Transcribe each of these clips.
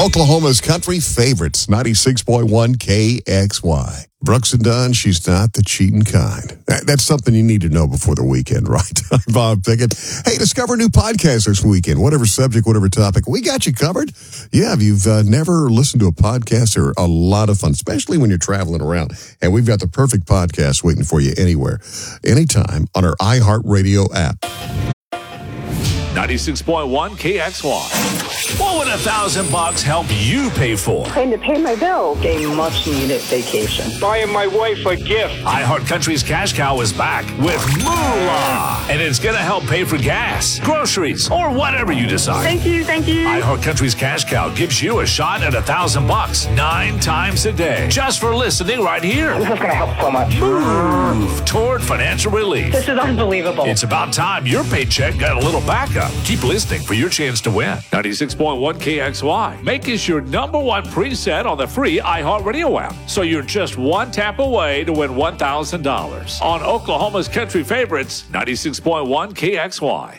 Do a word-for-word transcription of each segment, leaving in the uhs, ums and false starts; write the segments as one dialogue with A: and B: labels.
A: Oklahoma's country favorites, ninety-six point one K X Y. Brooks and Dunn, she's not the cheating kind. That's something you need to know before the weekend, right? I'm Bob Pickett. Hey, discover a new podcast this weekend. Whatever subject, whatever topic, we got you covered. Yeah, if you've uh, never listened to a podcast, they're a lot of fun, especially when you're traveling around. And we've got the perfect podcast waiting for you anywhere, anytime on our iHeartRadio app.
B: ninety-six point one K X Y. What would a thousand bucks help you pay for?
C: Trying to pay my bill.
D: A much-needed vacation.
E: Buying my wife a gift.
B: iHeart Country's Cash Cow is back with Moolah, and it's going to help pay for gas, groceries, or whatever you decide.
C: Thank you, thank you.
B: iHeart Country's Cash Cow gives you a shot at a thousand bucks nine times a day, just for listening right here.
D: This is going to help so much.
B: Move toward financial relief.
C: This is unbelievable.
B: It's about time your paycheck got a little backup. Keep listening for your chance to win. ninety-six point one K X Y. Make us your number one preset on the free iHeartRadio app. So you're just one tap away to win one thousand dollars on Oklahoma's country favorites, ninety-six point one K X Y.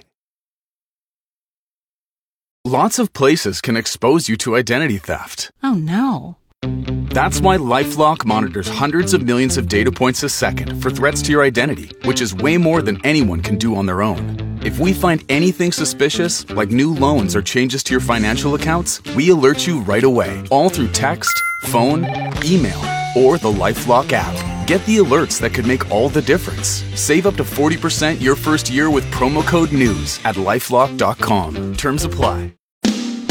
F: Lots of places can expose you to identity theft.
G: Oh, no.
F: That's why LifeLock monitors hundreds of millions of data points a second for threats to your identity, which is way more than anyone can do on their own. If we find anything suspicious, like new loans or changes to your financial accounts, we alert you right away, all through text, phone, email, or the LifeLock app. Get the alerts that could make all the difference. Save up to forty percent your first year with promo code NEWS at LifeLock dot com. Terms apply.